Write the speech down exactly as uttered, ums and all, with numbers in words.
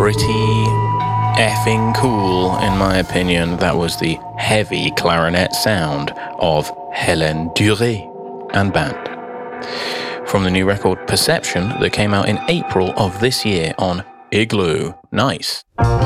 pretty effing cool, in my opinion. That was the heavy clarinet sound of Hélène Duré and band, from the new record Perception that came out in April of this year on Igloo. Nice.